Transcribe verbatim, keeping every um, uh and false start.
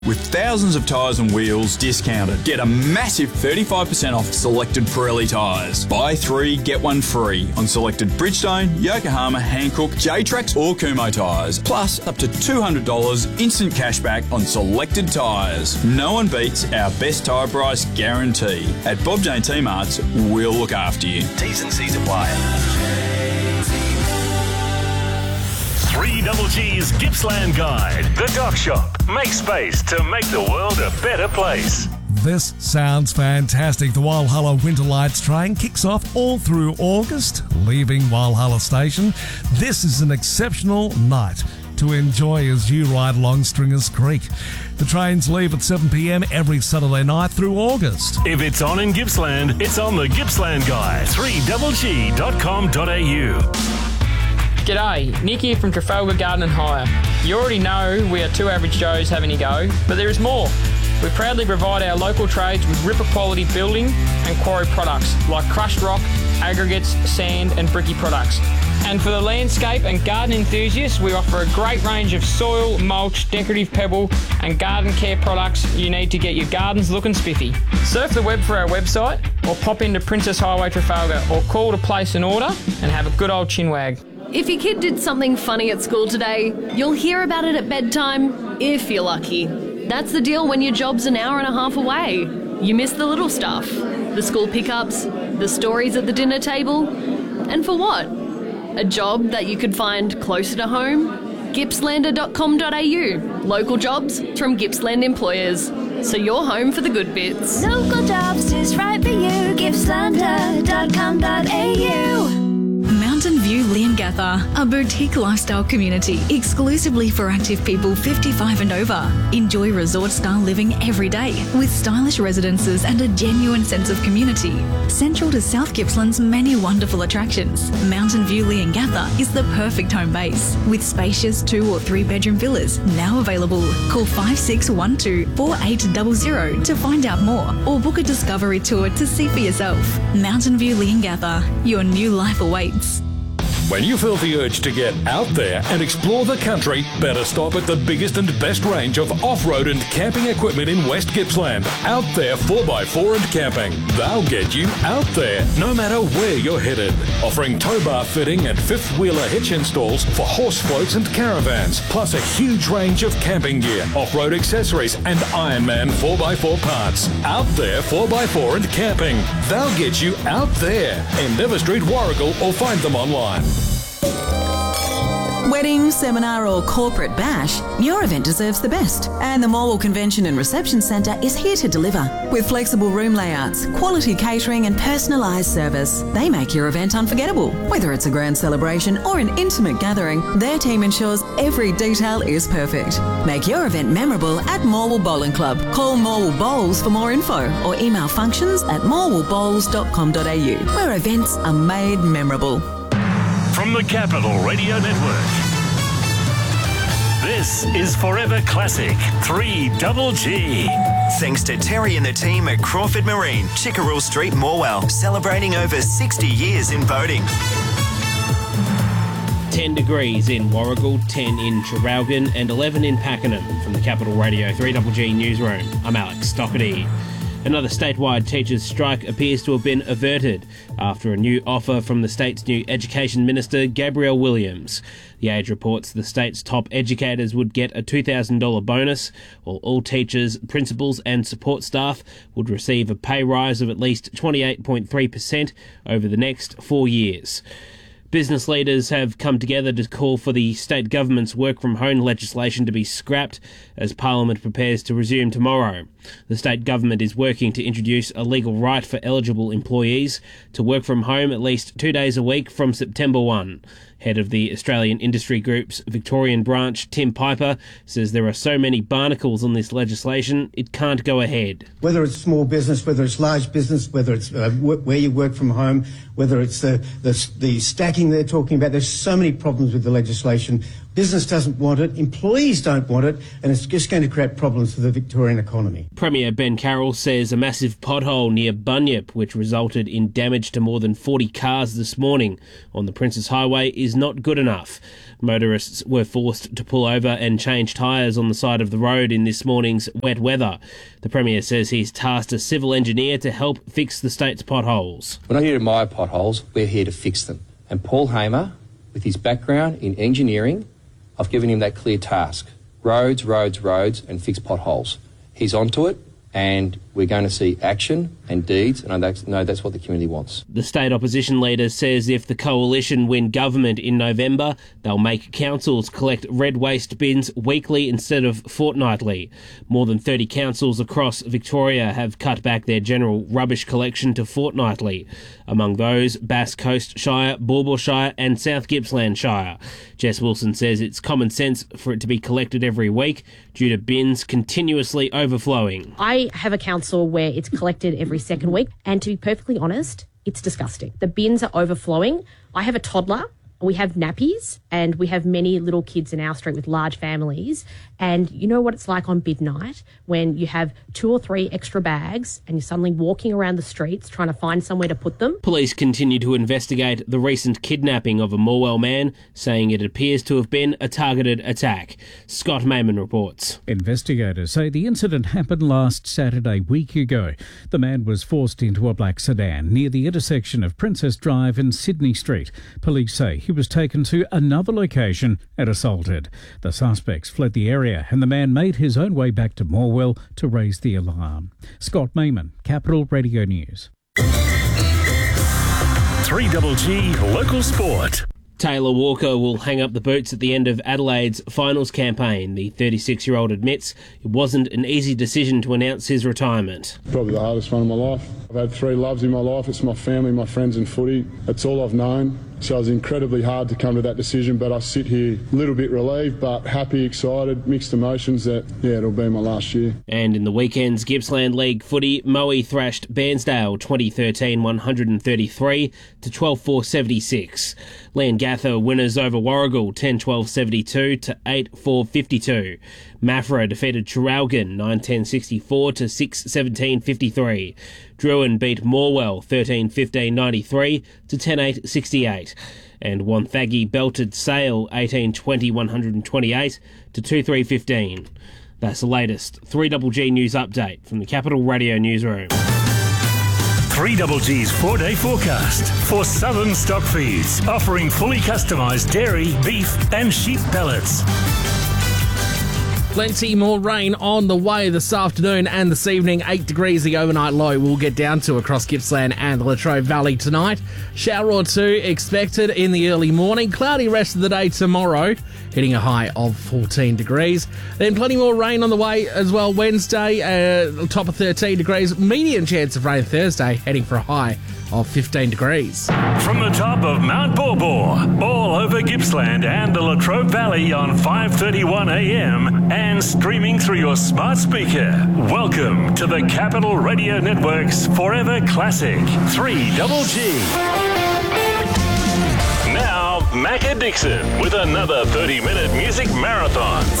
With thousands of tyres and wheels discounted. Get a massive thirty-five percent off selected Pirelli tyres. Buy three, get one free on selected Bridgestone, Yokohama, Hankook, J-Trax or Kumho tyres. Plus up to two hundred dollars instant cashback on selected tyres. No one beats our best tyre price guarantee. At Bob Jane T-Marts, we'll look after you. T's and C's apply. three Double G's Gippsland Guide. The Dock Shop. Make space to make the world a better place. This sounds fantastic. The Walhalla Winter Lights train kicks off all through August, leaving Walhalla Station. This is an exceptional night to enjoy as you ride along Stringers Creek. The trains leave at seven p m every Saturday night through August. If it's on in Gippsland, it's on the Gippsland Guide. three double g dot com dot a u. G'day, Nick here from Trafalgar Garden and Hire. You already know we are two average Joes having a go, but there is more. We proudly provide our local trades with ripper quality building and quarry products like crushed rock, aggregates, sand and bricky products. And for the landscape and garden enthusiasts, we offer a great range of soil, mulch, decorative pebble and garden care products you need to get your gardens looking spiffy. Surf the web for our website or pop into Princess Highway Trafalgar or call to place an order and have a good old chinwag. If your kid did something funny at school today, you'll hear about it at bedtime, if you're lucky. That's the deal when your job's an hour and a half away. You miss the little stuff, the school pickups, the stories at the dinner table. And for what? A job that you could find closer to home? Gippslander dot com dot a u. Local jobs from Gippsland employers. So you're home for the good bits. Local jobs is right for you. Gippslander dot com dot a u. Mountain View Leongatha, a boutique lifestyle community exclusively for active people fifty-five and over. Enjoy resort-style living every day with stylish residences and a genuine sense of community. Central to South Gippsland's many wonderful attractions, Mountain View Leongatha is the perfect home base with spacious two or three bedroom villas now available. Call five six one two, four eight zero zero to find out more or book a discovery tour to see for yourself. Mountain View Leongatha, your new life awaits. When you feel the urge to get out there and explore the country, better stop at the biggest and best range of off-road and camping equipment in West Gippsland. Out There four by four and Camping. They'll get you out there, no matter where you're headed. Offering tow bar fitting and fifth-wheeler hitch installs for horse floats and caravans, plus a huge range of camping gear, off-road accessories and Ironman four by four parts. Out There four by four and Camping. They'll get you out there. Endeavour Street, Warragul, or find them online. Wedding, seminar or corporate bash, your event deserves the best. And the Morwell Convention and Reception Centre is here to deliver. With flexible room layouts, quality catering and personalised service, they make your event unforgettable. Whether it's a grand celebration or an intimate gathering, their team ensures every detail is perfect. Make your event memorable at Morwell Bowling Club. Call Morwell Bowls for more info or email functions at morwell bowls dot com dot a u, where events are made memorable. From the Capital Radio Network, this is Forever Classic three double G. Thanks to Terry and the team at Crawford Marine, Chickerell Street, Morwell, celebrating over sixty years in boating. ten degrees in Warragul, ten in Traralgon and eleven in Pakenham. From the Capital Radio three double G Newsroom, I'm Alex Stockerty. Another statewide teachers' strike appears to have been averted after a new offer from the state's new Education Minister, Gabrielle Williams. The Age reports the state's top educators would get a two thousand dollars bonus, while all teachers, principals and support staff would receive a pay rise of at least twenty-eight point three percent over the next four years. Business leaders have come together to call for the state government's work-from-home legislation to be scrapped as Parliament prepares to resume tomorrow. The state government is working to introduce a legal right for eligible employees to work from home at least two days a week from September first. Head of the Australian Industry Group's Victorian branch, Tim Piper, says there are so many barnacles on this legislation, it can't go ahead. Whether it's small business, whether it's large business, whether it's uh, w- where you work from home, whether it's the, the, the stacking they're talking about, there's so many problems with the legislation. Business doesn't want it, employees don't want it, and it's just going to create problems for the Victorian economy. Premier Ben Carroll says a massive pothole near Bunyip, which resulted in damage to more than forty cars this morning on the Princes Highway, is not good enough. Motorists were forced to pull over and change tyres on the side of the road in this morning's wet weather. The Premier says he's tasked a civil engineer to help fix the state's potholes. We're not here to admire potholes, we're here to fix them. And Paul Hamer, with his background in engineering, I've given him that clear task. Roads, roads, roads, and fix potholes. He's onto it, and we're going to see action and deeds, and I know that's what the community wants. The state opposition leader says if the coalition win government in November, they'll make councils collect red waste bins weekly instead of fortnightly. More than thirty councils across Victoria have cut back their general rubbish collection to fortnightly. Among those, Bass Coast Shire, Baw Baw Shire and South Gippsland Shire. Jess Wilson says it's common sense for it to be collected every week due to bins continuously overflowing. I have a council where it's collected every second week, and to be perfectly honest, it's disgusting. The bins are overflowing. I have a toddler. We have nappies, and we have many little kids in our street with large families. And you know what it's like on midnight when you have two or three extra bags and you're suddenly walking around the streets trying to find somewhere to put them. Police continue to investigate the recent kidnapping of a Morwell man, saying it appears to have been a targeted attack. Scott Mayman reports. Investigators say the incident happened last Saturday week ago. The man was forced into a black sedan near the intersection of Princess Drive and Sydney Street. Police say he was taken to another location and assaulted. The suspects fled the area and the man made his own way back to Morwell to raise the alarm. Scott Mayman, Capital Radio News. three G G Local Sport. Taylor Walker will hang up the boots at the end of Adelaide's finals campaign. The thirty-six-year-old admits it wasn't an easy decision to announce his retirement. Probably the hardest one of my life. I've had three loves in my life. It's my family, my friends and footy. That's all I've known. So it was incredibly hard to come to that decision, but I sit here a little bit relieved, but happy, excited, mixed emotions that, yeah, it'll be my last year. And in the weekend's Gippsland League footy, Moe thrashed Bairnsdale twenty thirteen one thirty-three to twelve four seventy-six. Leongatha winners over Warragul ten twelve seventy-two to eight four fifty-two. Maffra defeated Traralgon nine ten sixty-four to six seventeen fifty-three. Druin beat Morwell thirteen fifteen ninety-three to ten eight sixty-eight. And Wonthaggi belted Sale eighteen twenty one twenty-eight to two three fifteen. That's the latest three G G news update from the Capital Radio Newsroom. three G G's four-day forecast for Southern Stock Feeds, offering fully customised dairy, beef and sheep pellets. Plenty more rain on the way this afternoon and this evening. eight degrees the overnight low we'll get down to across Gippsland and the Latrobe Valley tonight. Shower or two expected in the early morning. Cloudy rest of the day tomorrow, hitting a high of fourteen degrees. Then plenty more rain on the way as well Wednesday, uh, top of thirteen degrees. Medium chance of rain Thursday, heading for a high of fifteen degrees. From the top of Mount Baw Baw, all over Gippsland and the Latrobe Valley on five thirty-one a m and streaming through your smart speaker. Welcome to the Capital Radio Network's Forever Classic three G G. Now, Macca Dixon with another thirty-minute music marathon.